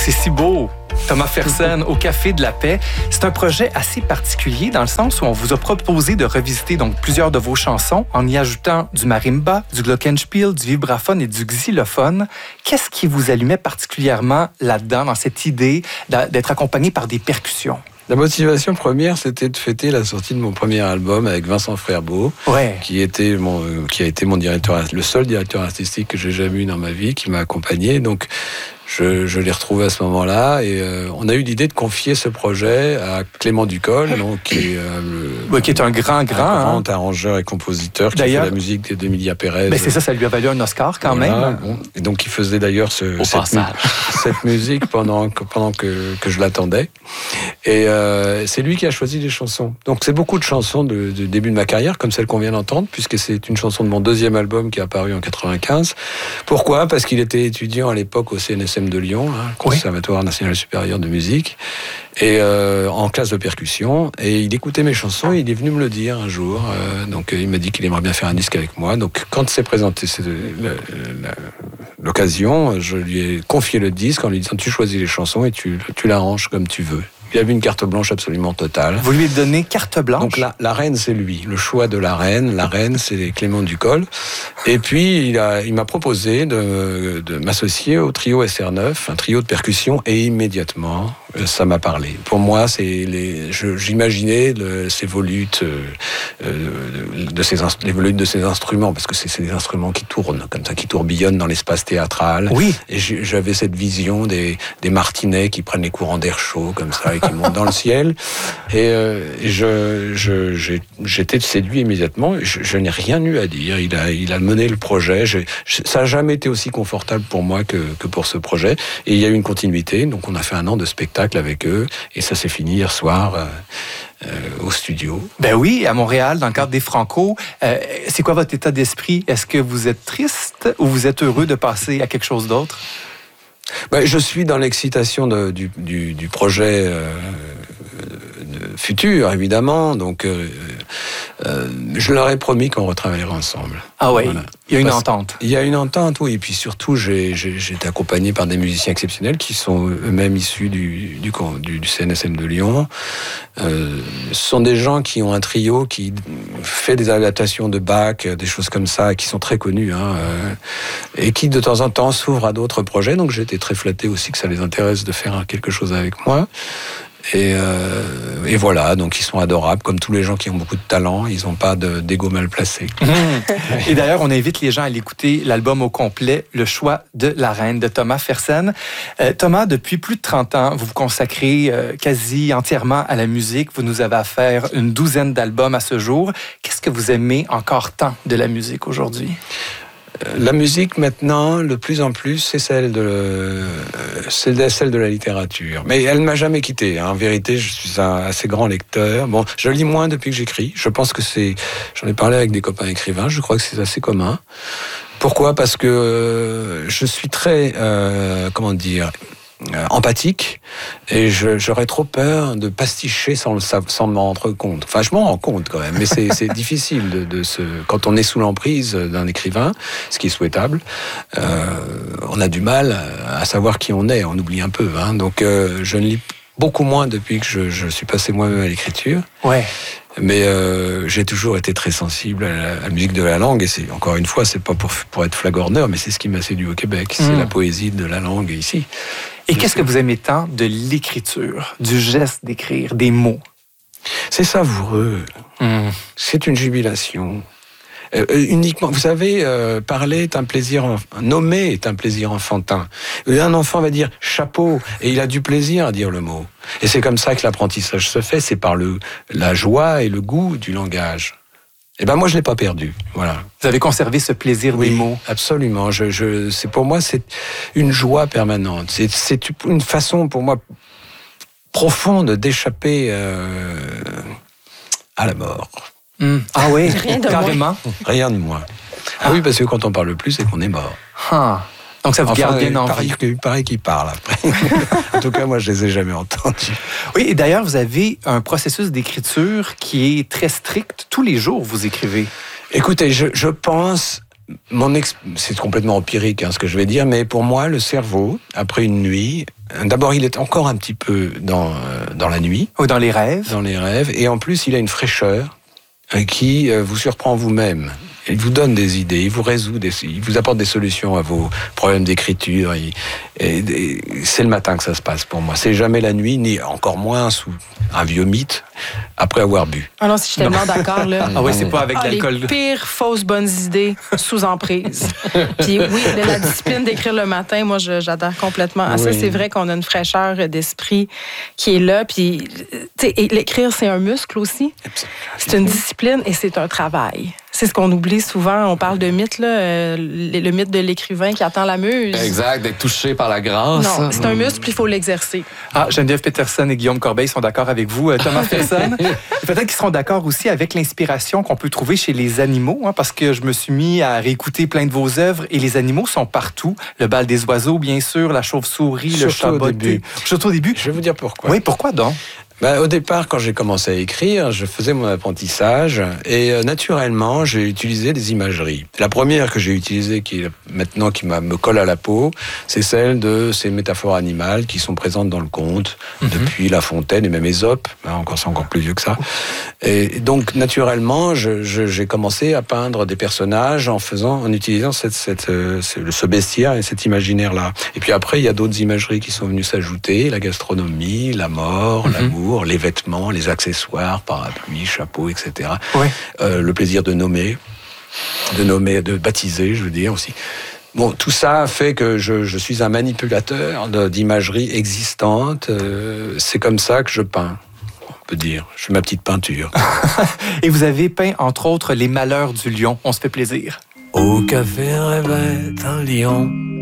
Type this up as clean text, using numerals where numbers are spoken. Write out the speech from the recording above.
c'est si beau. Thomas Fersen au Café de la Paix. C'est un projet assez particulier dans le sens où on vous a proposé de revisiter donc plusieurs de vos chansons en y ajoutant du marimba, du glockenspiel, du vibraphone et du xylophone. Qu'est-ce qui vous allumait particulièrement là-dedans, dans cette idée d'être accompagné par des percussions? La motivation première, c'était de fêter la sortie de mon premier album avec Vincent Frerbeau, qui a été mon directeur, le seul directeur artistique que j'ai jamais eu dans ma vie, qui m'a accompagné. Donc, je l'ai retrouvé à ce moment-là et on a eu l'idée de confier ce projet à Clément Ducol, donc, qui est un grand arrangeur et compositeur qui fait la musique d'Emilia Pérez. C'est ça, ça lui a valu un Oscar quand même. Bon. Et donc il faisait d'ailleurs cette musique pendant que je l'attendais. Et c'est lui qui a choisi les chansons. Donc c'est beaucoup de chansons de début de ma carrière, comme celle qu'on vient d'entendre, puisque c'est une chanson de mon deuxième album qui est apparu en 95. Pourquoi ? Parce qu'il était étudiant à l'époque au CNSM de Lyon, Conservatoire National Supérieur de Musique, et en classe de percussion. Et il écoutait mes chansons, et il est venu me le dire un jour. Donc il m'a dit qu'il aimerait bien faire un disque avec moi. Donc quand s'est présenté l'occasion, je lui ai confié le disque en lui disant: tu choisis les chansons et tu l'arranges comme tu veux. Il avait une carte blanche absolument totale. Vous lui avez donné carte blanche? Donc la reine, c'est lui. Le choix de la reine, c'est Clément Ducol. Et puis il m'a proposé de m'associer au trio SR9, un trio de percussion, et immédiatement ça m'a parlé. Pour moi, j'imaginais ces volutes, les volutes de ces instruments, parce que c'est des instruments qui tournent comme ça, qui tourbillonnent dans l'espace théâtral. Oui. Et j'avais cette vision des martinets qui prennent les courants d'air chaud comme ça et qui montent dans le ciel. Et j'étais séduit immédiatement. Je n'ai rien eu à dire. Il a mené le projet. Ça n'a jamais été aussi confortable pour moi que pour ce projet. Et il y a eu une continuité. Donc on a fait un an de spectacle avec eux, et ça s'est fini hier soir au studio. Ben oui, à Montréal, dans le cadre des Franco. C'est quoi votre état d'esprit? Est-ce que vous êtes triste ou vous êtes heureux de passer à quelque chose d'autre? Je suis dans l'excitation du projet futur, évidemment. Donc, je leur ai promis qu'on retravaillerait ensemble. Ah oui, voilà. Il y a une entente. Il y a une entente, oui. Et puis surtout, j'ai été accompagné par des musiciens exceptionnels qui sont eux-mêmes issus du CNSM de Lyon. Ce sont des gens qui ont un trio qui fait des adaptations de Bach, des choses comme ça, qui sont très connus, et qui de temps en temps s'ouvrent à d'autres projets. Donc j'ai été très flatté aussi que ça les intéresse de faire quelque chose avec moi. Et voilà, donc ils sont adorables, comme tous les gens qui ont beaucoup de talent, ils n'ont pas d'ego mal placé. Et d'ailleurs, on invite les gens à l'écouter, l'album au complet, Le choix de la reine de Thomas Fersen. Thomas, depuis plus de 30 ans, vous vous consacrez quasi entièrement à la musique. Vous nous avez offert une douzaine d'albums à ce jour. Qu'est-ce que vous aimez encore tant de la musique aujourd'hui? La musique, maintenant, de plus en plus, c'est celle de la littérature. Mais elle ne m'a jamais quitté. En vérité, je suis un assez grand lecteur. Bon, je lis moins depuis que j'écris. Je pense que j'en ai parlé avec des copains écrivains, je crois que c'est assez commun. Pourquoi ? Parce que je suis très, empathique, et j'aurais trop peur de pasticher sans m'en rendre compte. Enfin, je m'en rends compte quand même, mais c'est difficile quand on est sous l'emprise d'un écrivain, ce qui est souhaitable, on a du mal à savoir qui on est, on oublie un peu. Donc je ne lis beaucoup moins depuis que je suis passé moi-même à l'écriture. Ouais. Mais j'ai toujours été très sensible à la musique de la langue, et encore une fois, c'est pas pour être flagorneur, mais c'est ce qui m'a séduit au Québec, c'est la poésie de la langue ici. Et qu'est-ce que vous aimez tant de l'écriture, du geste d'écrire, des mots? C'est savoureux. C'est une jubilation. Uniquement, vous savez, parler est un plaisir, nommer est un plaisir enfantin. Un enfant va dire chapeau, et il a du plaisir à dire le mot. Et c'est comme ça que l'apprentissage se fait, c'est par la joie et le goût du langage. Et moi, je l'ai pas perdu. Voilà. Vous avez conservé ce plaisir des mots. Absolument. Pour moi, c'est une joie permanente. C'est une façon, pour moi, profonde d'échapper à la mort. Ah oui, carrément. Rien de moins. Ah oui, parce que quand on parle plus, c'est qu'on est mort. Donc ça vous garde bien en vie. Il paraît qu'ils parlent après. En tout cas, moi, je les ai jamais entendus. Oui, et d'ailleurs, vous avez un processus d'écriture qui est très strict. Tous les jours, vous écrivez. Écoutez, je pense... c'est complètement empirique ce que je vais dire, mais pour moi, le cerveau, après une nuit, D'abord, il est encore un petit peu dans la nuit. Ou dans les rêves. Dans les rêves. Et en plus, il a une fraîcheur qui vous surprend vous-même. Il vous donne des idées, il vous apporte des solutions à vos problèmes d'écriture. Et c'est le matin que ça se passe pour moi. C'est jamais la nuit, ni encore moins sous un vieux mythe, après avoir bu. Ah non, si je suis tellement d'accord, là. Ah oui, c'est pas avec l'alcool. Les pires fausses bonnes idées sous emprise. Puis oui, la discipline d'écrire le matin, moi, j'adore complètement. Ah, oui. Ça, c'est vrai qu'on a une fraîcheur d'esprit qui est là. Puis, l'écrire, c'est un muscle aussi. C'est une discipline et c'est un travail. C'est ce qu'on oublie souvent. On parle de mythe, là, le mythe de l'écrivain qui attend la muse. Exact, d'être touché par la grâce. Non, c'est un muscle, puis il faut l'exercer. Ah, Geneviève Peterson et Guillaume Corbeil sont d'accord avec vous. Thomas Fersen, peut-être qu'ils seront d'accord aussi avec l'inspiration qu'on peut trouver chez les animaux, hein, parce que je me suis mis à réécouter plein de vos œuvres et les animaux sont partout. Le bal des oiseaux, bien sûr, la chauve-souris, le chat botté. Surtout au début. Je vais vous dire pourquoi. Oui, pourquoi donc? Au départ, quand j'ai commencé à écrire, je faisais mon apprentissage et naturellement, j'ai utilisé des imageries. La première que j'ai utilisée, qui me colle à la peau, c'est celle de ces métaphores animales qui sont présentes dans le conte depuis La Fontaine et même Ésope. C'est encore plus vieux que ça. Et donc, naturellement, j'ai commencé à peindre des personnages en utilisant ce bestiaire et cet imaginaire-là. Et puis après, il y a d'autres imageries qui sont venues s'ajouter, la gastronomie, la mort, l'amour, les vêtements, les accessoires, parapluie, chapeau, etc. Ouais. Le plaisir de baptiser, je veux dire aussi. Bon, tout ça fait que je suis un manipulateur d'imagerie existante. C'est comme ça que je peins, on peut dire. Je fais ma petite peinture. Et vous avez peint, entre autres, Les Malheurs du lion. On se fait plaisir. Au café rêvait un lion.